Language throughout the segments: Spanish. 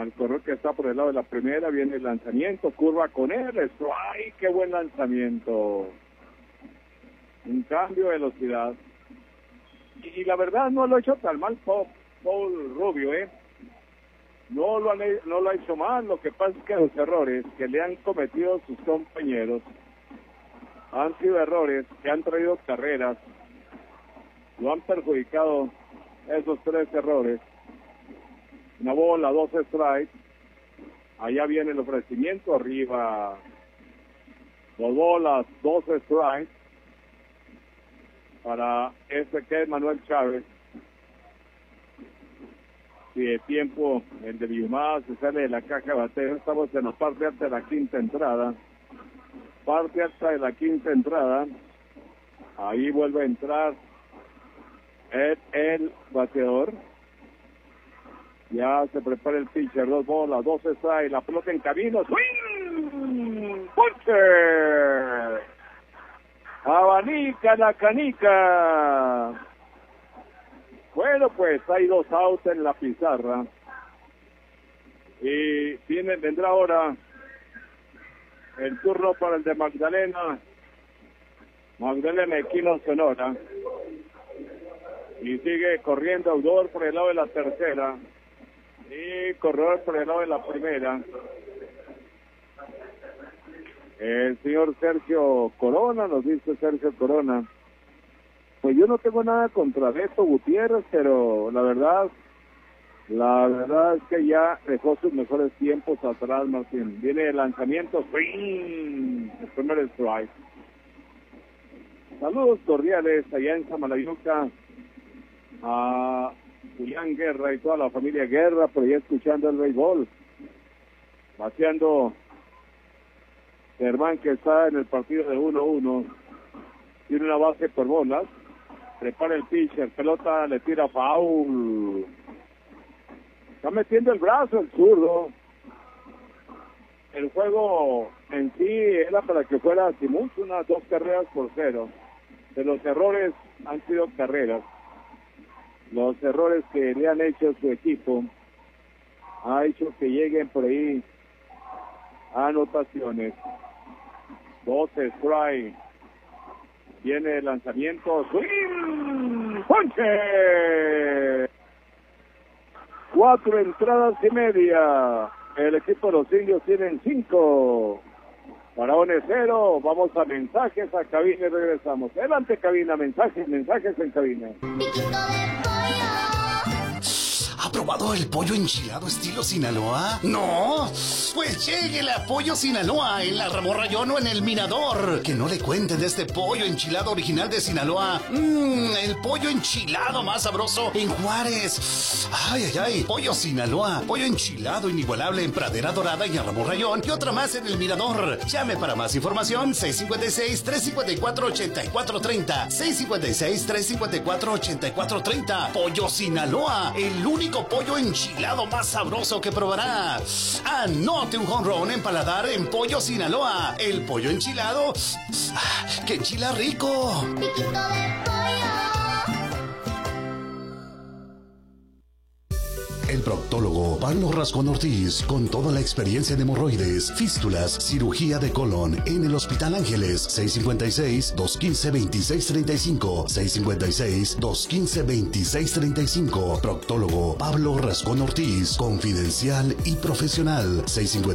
al corredor que está por el lado de la primera, viene el lanzamiento, curva con él, strike, qué buen lanzamiento. Un cambio de velocidad. Y la verdad no lo ha hecho tan mal Paul Rubio, No lo ha hecho mal, lo que pasa es que los errores que le han cometido sus compañeros han sido errores que han traído carreras, lo han perjudicado esos 3 errores. Una bola, 2 strikes, allá viene el ofrecimiento, arriba, 2 bolas, 2 strikes, para este que es Manuel Chávez. Si de tiempo el de Biumá se sale de la caja de bateo, estamos en la parte alta de la quinta entrada. Parte alta de la quinta entrada. Ahí vuelve a entrar el bateador. Ya se prepara el pitcher, 2 bolas, 2 strikes, la pelota en camino. ¡Swing! ¡Puncher! ¡Abanica la canica! Bueno, pues hay 2 outs en la pizarra. Y vendrá ahora el turno para el de Magdalena Equino Sonora. Y sigue corriendo Audor por el lado de la tercera. Y corredor por el lado de la primera. El señor Sergio Corona, nos dice Sergio Corona. Pues yo no tengo nada contra Beto Gutiérrez, pero la verdad es que ya dejó sus mejores tiempos atrás, Martín. Viene el lanzamiento, ¡swing! El primer strike. Saludos cordiales allá en Samalayuca a Julián Guerra y toda la familia Guerra, pero ya escuchando el béisbol. Bateando Germán, que está en el partido de 1-1. Tiene una base por bolas. Prepara el pitcher, pelota le tira foul. Está metiendo el brazo el zurdo. El juego en sí era para que fuera así mucho, unas 2 carreras por 0. De los errores han sido carreras. Los errores que le han hecho su equipo ha hecho que lleguen por ahí a anotaciones. 12 strike. Viene el lanzamiento. ¡Swing! ¡Ponche! 4 entradas y media. El equipo de los indios tienen 5. Paraones 0. Vamos a mensajes a cabina y regresamos. Adelante, cabina. Mensajes en cabina. ¿Ha probado el pollo enchilado estilo Sinaloa? ¿No? Pues lléguele a Pollo Sinaloa en la Ramón Rayón o en el Mirador. Que no le cuenten de este pollo enchilado original de Sinaloa. El pollo enchilado más sabroso en Juárez. Ay. Pollo Sinaloa. Pollo enchilado inigualable en Pradera Dorada y en Ramón Rayón. Y otra más en el Mirador. Llame para más información 656-354-8430. 656-354-8430. Pollo Sinaloa. El único pollo enchilado más sabroso que probará. Anote un home run en paladar en Pollo Sinaloa. El pollo enchilado que enchila rico. Piquito de pollo. El proctólogo Pablo Rascón Ortiz, con toda la experiencia de hemorroides, fístulas, cirugía de colon en el Hospital Ángeles. 656-215-2635. 656-215-2635. Proctólogo Pablo Rascón Ortiz, confidencial y profesional.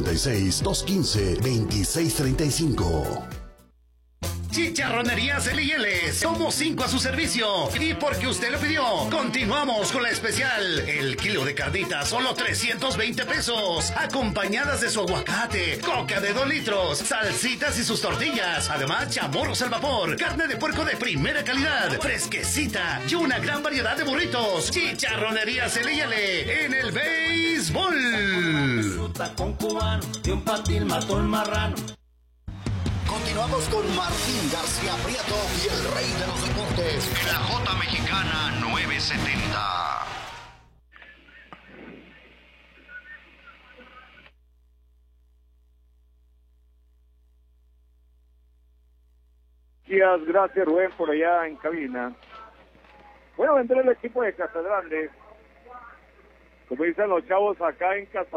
656-215-2635. Chicharronerías L&L. Somos 5 a su servicio. Y porque usted lo pidió, continuamos con la especial. El kilo de carnitas, solo 320 pesos. Acompañadas de su aguacate, coca de 2 litros, salsitas y sus tortillas. Además, chamorros al vapor, carne de puerco de primera calidad, fresquecita y una gran variedad de burritos. Chicharronerías L&L en el béisbol. Fruta con cubano, de un patín mató el marrano. Continuamos con Martín García Prieto y el rey de los deportes en la J Mexicana 970. Gracias Rubén por allá en cabina. Bueno, vendrá el equipo de Catedrales. Como dicen los chavos acá en Catedrales.